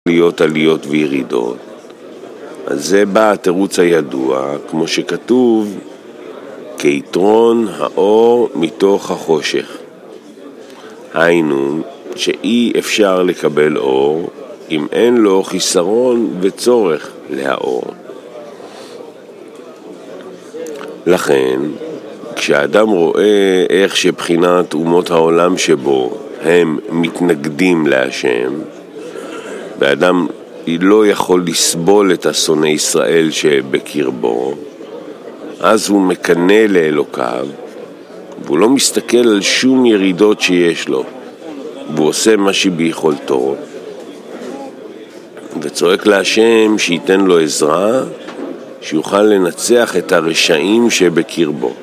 להיות עליות וירידות. אז זה בא התירוץ הידוע, כמו שכתוב, כיתרון האור מתוך החושך. היינו, שאי אפשר לקבל אור אם אין לו חיסרון וצורך להאור. לכן, כשאדם רואה איך שבחינת אומות העולם שבו הם מתנגדים להשם, ואדם לא יכול לסבול את השונא ישראל שבקרבו, אז הוא מקנא לאלוקיו, והוא לא מסתכל על שום ירידות שיש לו, והוא עושה מה שביכולתו, וצועק להשם שייתן לו עזרה, שיוכל לנצח את הרשעים שבקרבו.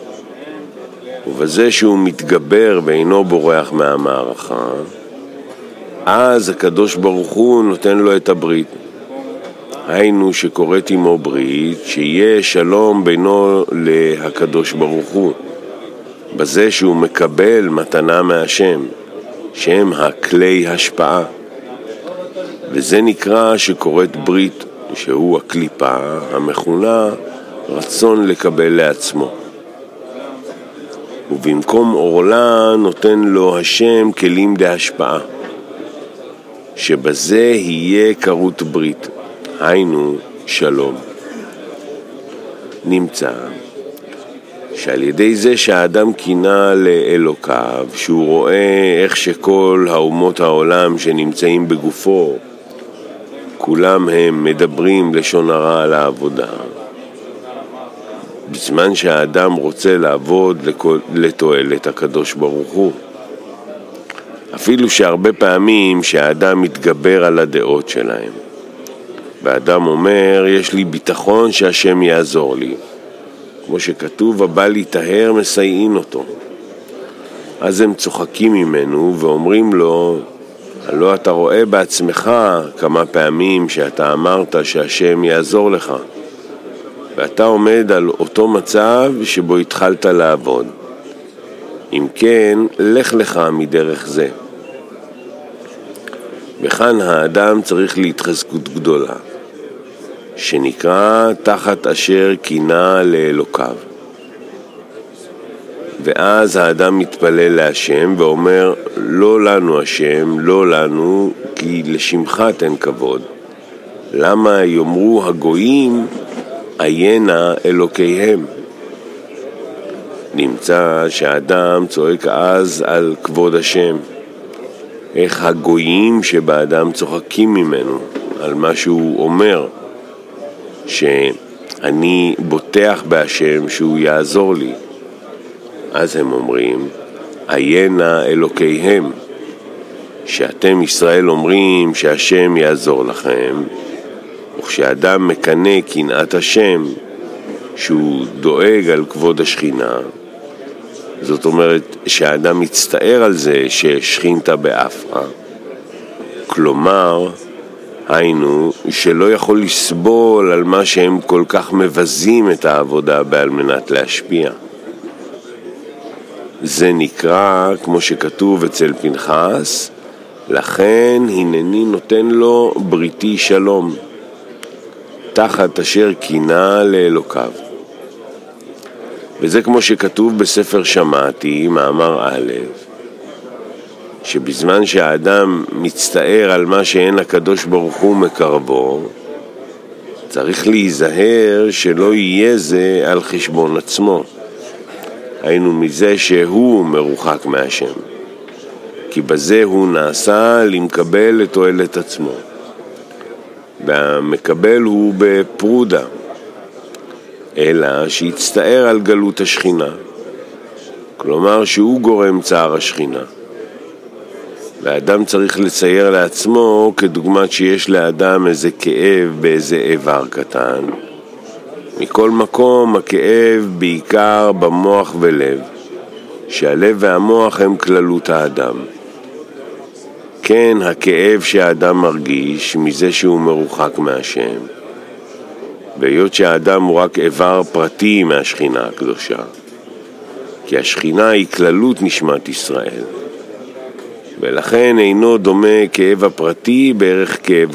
ובזה שהוא מתגבר ואינו בורח מהמערכה, אז הקדוש ברוך הוא נותן לו את הברית. היינו שקוראת עמו ברית, שיהיה שלום בינו להקדוש ברוך הוא, בזה שהוא מקבל מתנה מהשם, שהם הכלי השפעה. וזה נקרא שקוראת ברית, שהוא הקליפה המכונה רצון לקבל לעצמו. ובמקום עורלה נותן לו השם כלים להשפעה, שבזה יהיה קרות ברית, היינו שלום. נמצא שעל ידי זה שהאדם קינה לאלוקיו, שהוא רואה איך שכל האומות העולם שנמצאים בגופו, כולם הם מדברים לשון הרע על העבודה, בזמן שהאדם רוצה לעבוד לתועלת הקדוש ברוך הוא. אפילו שהרבה פעמים שהאדם מתגבר על הדעות שלהם, והאדם אומר, יש לי ביטחון שהשם יעזור לי, כמו שכתוב, הבא להיטהר מסייעין אותו. אז הם צוחקים ממנו ואומרים לו, הלא אתה רואה בעצמך כמה פעמים שאתה אמרת שהשם יעזור לך, ואתה עומד על אותו מצב שבו התחלת לעבוד. אם כן, לך לך מדרך זה. וכאן האדם צריך להתחזקות גדולה, שנקרא תחת אשר קינה לאלוקיו. ואז האדם מתפלל להשם ואומר, לא לנו השם, לא לנו, כי לשמך תן כבוד. למה יאמרו הגויים, עיינה אלוקיהם? נמצא שהאדם צועק אז על כבוד השם. איך הגויים שבאדם צוחקים ממנו על מה שהוא אומר, שאני בוטח בהשם שהוא יעזור לי. אז הם אומרים, עיינה אלוקיהם, שאתם ישראל אומרים שהשם יעזור לכם, וכשאדם מקנה קנאת השם, שהוא דואג על כבוד השכינה, זאת אומרת שהאדם מצטער על זה ששכינתה באפרה, כלומר, היינו שלא יכול לסבול על מה שהם כל כך מבזים את העבודה בעל מנת להשפיע. זה נקרא, כמו שכתוב אצל פנחס, לכן הנני נותן לו בריתי שלום, תחת אשר קינה לאלוקיו. וזה כמו שכתוב בספר שמעתי, מאמר א', שבזמן שהאדם מצטער על מה שאין הקדוש ברוך הוא מקרבו, צריך להיזהר שלא יהיה זה על חשבון עצמו, היינו מזה שהוא מרוחק מהשם, כי בזה הוא נעשה למקבל לתועלת עצמו, והמקבל הוא בפרודה, אלא שיצטער על גלות השכינה, כלומר שהוא גורם צער השכינה. והאדם צריך לצייר לעצמו כדוגמת שיש לאדם איזה כאב באיזה איבר קטן. מכל מקום הכאב בעיקר במוח ולב, שהלב והמוח הם כללות האדם. כן, הכאב שהאדם מרגיש מזה שהוא מרוחק מהשם, והיות שהאדם הוא רק איבר פרטי מהשכינה הקדושה, כי השכינה היא כללות נשמת ישראל, ולכן אינו דומה כאב הפרטי בערך כאב